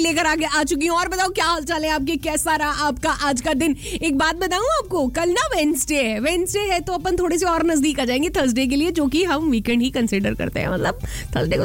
लेकर आगे आ चुकी हूँ। और बताओ क्या हाल चाल है आपके, कैसा रहा आपका आज का दिन। एक बात बताऊँ आपको, कल ना वेडनेसडे है तो अपन थोड़े से और नजदीक आ जाएंगे थर्सडे के लिए, जो कि हम वीकेंड ही कंसिडर करते हैं। मतलब थर्सडे को